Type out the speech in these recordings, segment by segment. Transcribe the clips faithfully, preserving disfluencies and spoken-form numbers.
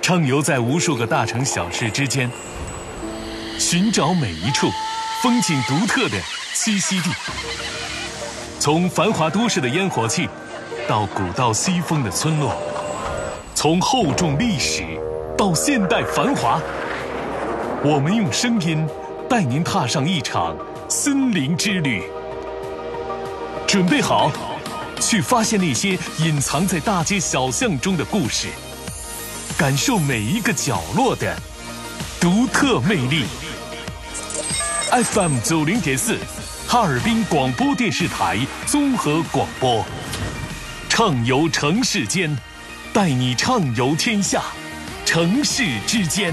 畅游在无数个大城小市之间，寻找每一处风景独特的栖息地。从繁华都市的烟火气，到古道西风的村落，从厚重历史到现代繁华，我们用声音带您踏上一场森林之旅。准备好，去发现那些隐藏在大街小巷中的故事，感受每一个角落的独特魅力。F M 九零点四，哈尔滨广播电视台综合广播，畅游城市间，带你畅游天下，城市之间。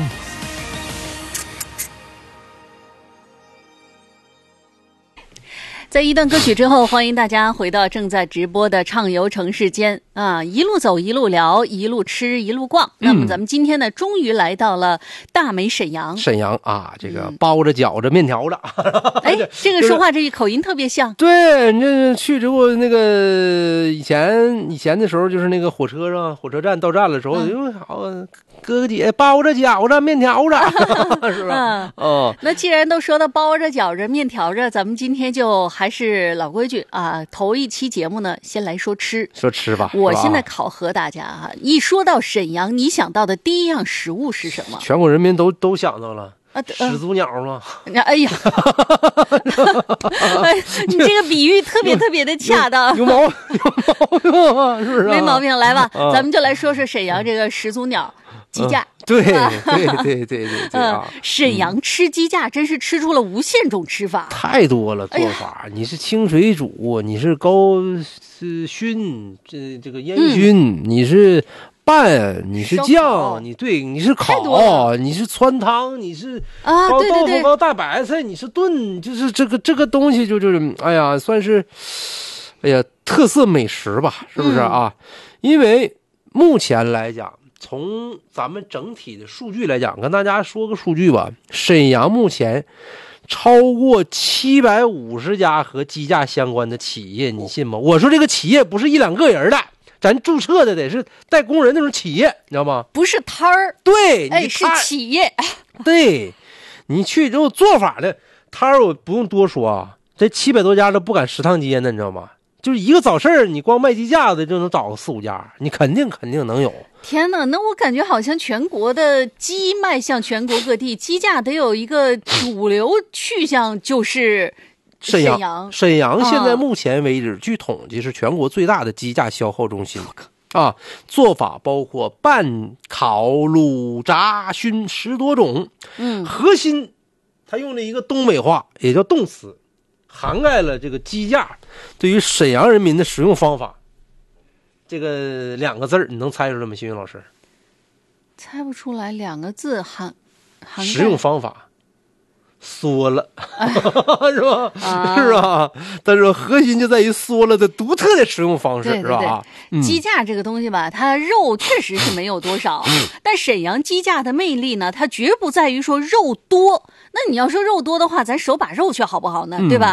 在一段歌曲之后，欢迎大家回到正在直播的畅游城市间啊，一路走一路聊，一路吃一路逛。嗯、那么咱们今天呢，终于来到了大美沈阳。 沈阳啊，这个包着饺子面条子。 哎、嗯，这个说话这口音特别像。 对，你这去之后，那个以前以前的时候，就是那个火车上火车站到站的时候，嗯、好哥哥姐包着饺子面条子，是吧？ 嗯，哦，那既然都说到包着饺子面条子，咱们今天就还是老规矩啊，头一期节目呢，先来说吃， 说吃吧。 我现在考核大家啊，一说到沈阳，你想到的第一样食物是什么？ 全国人民都都想到了。 啊， 始祖鸟吗？ 哎呀，你这个比喻特别特别的恰当， 有毛有毛病啊，是不是、啊？ 没毛病，来吧，啊、咱们就来说说沈阳这个始祖鸟。鸡架、 嗯，对对对对对对啊！ 嗯、沈阳吃鸡架真是吃出了无限种吃法， 太多了做法。哎、你是清水煮，你是高是熏，这这个烟熏，嗯、你是拌，你是酱，你对，你是烤，你是汆汤，你是高豆腐、高大白菜，你是炖，就是这个这个东西就就是哎呀，算是哎呀特色美食吧，是不是啊？嗯、因为目前来讲。从咱们整体的数据来讲，跟大家说个数据吧，沈阳目前超过七百五十家和鸡架相关的企业，你信吗？我说这个企业不是一两个人的，咱注册的得是带工人那种企业，你知道吗？ 不是摊儿， 对， 哎，是企业。 对，你去之后做法的摊儿，我不用多说啊，这七百多家都不敢食堂接呢，你知道吗？就是一个早市，你光卖鸡架子就能找个四五家，你肯定肯定能有。 天哪，那我感觉好像全国的鸡迈向全国各地，鸡架得有一个主流去向，就是沈阳。沈阳， 沈阳现在目前为止，啊、据统计是全国最大的鸡架消耗中心啊。做法包括拌、烤、卤、炸、熏十多种。 嗯， 核心它用了一个东北话，也叫动词。涵盖了这个鸡架对于沈阳人民的使用方法，这个两个字儿，你能猜出来吗？新云老师， 猜不出来，两个字涵涵盖使用方法，缩了，是吧？啊、是吧？但是核心就在于缩了的独特的使用方式， 对对对， 是吧？ 嗯、鸡架这个东西吧，它肉确实是没有多少， 嗯、 但沈阳鸡架的魅力呢，它绝不在于说肉多。那你要说肉多的话，咱手把肉去好不好呢？ 嗯、 对吧？